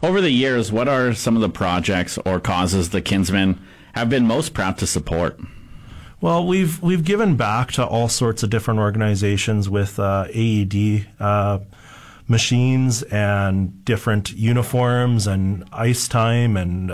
Over the years, what are some of the projects or causes the Kinsmen have been most proud to support? Well, we've given back to all sorts of different organizations with AED machines and different uniforms and ice time and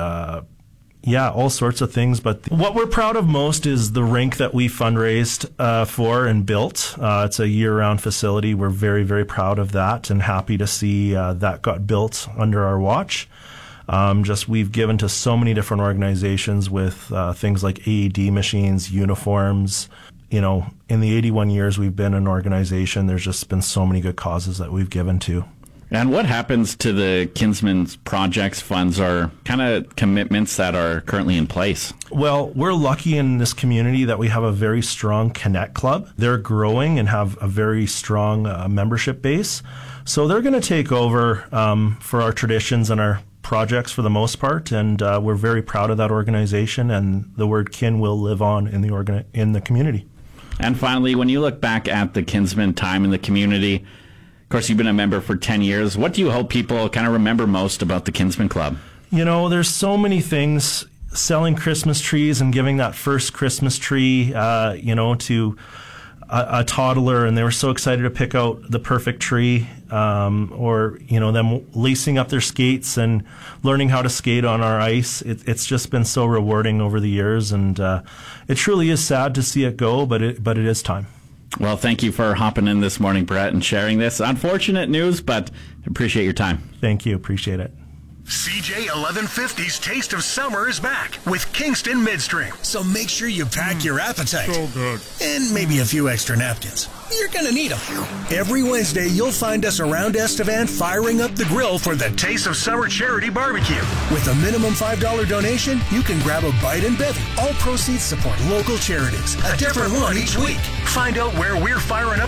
all sorts of things. But what we're proud of most is the rink that we fundraised for and built. It's a year-round facility. We're very, very proud of that and happy to see that got built under our watch. We've given to so many different organizations with things like AED machines, uniforms. You know, in the 81 years we've been an organization, there's just been so many good causes that we've given to. And what happens to the Kinsmen's projects, funds, or kind of commitments that are currently in place? Well, we're lucky in this community that we have a very strong Connect Club. They're growing and have a very strong membership base. So they're going to take over for our traditions and our projects for the most part, and we're very proud of that organization, and the word kin will live on in the community. And finally, when you look back at the Kinsmen time in the community, of course, you've been a member for 10 years. What do you hope people kind of remember most about the Kinsmen Club? You know, there's so many things. Selling Christmas trees and giving that first Christmas tree, to a toddler, and they were so excited to pick out the perfect tree, or them lacing up their skates and learning how to skate on our ice. It's just been so rewarding over the years, and it truly is sad to see it go, but it is time. Well, thank you for hopping in this morning, Brett, and sharing this unfortunate news, but appreciate your time. Thank you. Appreciate it. CJ 1150's Taste of Summer is back with Kingston Midstream. So make sure you pack your appetite. So good. And maybe a few extra napkins. You're going to need them. Every Wednesday, you'll find us around Estevan firing up the grill for the Taste of Summer Charity Barbecue. With a minimum $5 donation, you can grab a bite and bevy. All proceeds support local charities. A different one each week. Find out where we're firing up